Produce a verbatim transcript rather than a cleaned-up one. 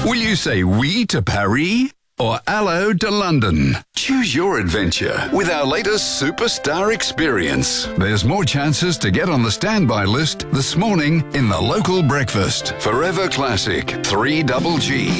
Will you say oui to Paris or hello to London? Choose your adventure with our latest superstar experience. There's more chances to get on the standby list this morning in the local breakfast. Forever Classic three G G.